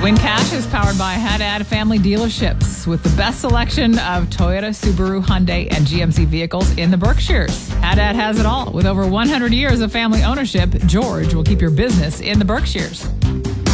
Win Cash is powered by Haddad Family Dealerships with the best selection of Toyota, Subaru, Hyundai, and GMC vehicles in the Berkshires. Haddad has it all. With over 100 years of family ownership, George will keep your business in the Berkshires.